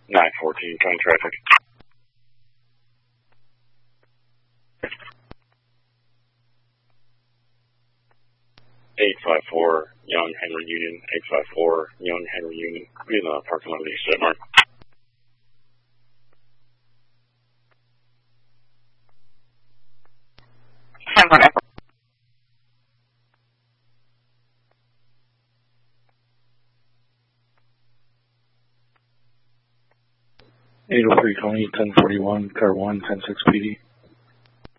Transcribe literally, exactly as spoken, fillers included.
nine fourteen, county traffic. eight five four, Young Henry Union, eight five four, Young Henry Union, be in the parking lot of the exit mark. eight oh three Tony, ten forty-one, car one, ten six P D.